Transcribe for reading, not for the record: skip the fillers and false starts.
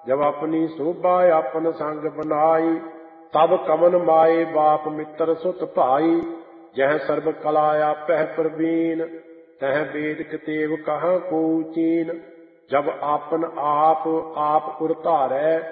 जब अपनी शोभा अपन संग बनाई, तब कमन माए बाप मित्र सुत भाई। जह सर्व कला आपह प्रवीण, तह वेद कतेव कहाँ को चीन। जब आपन आप उर धारै,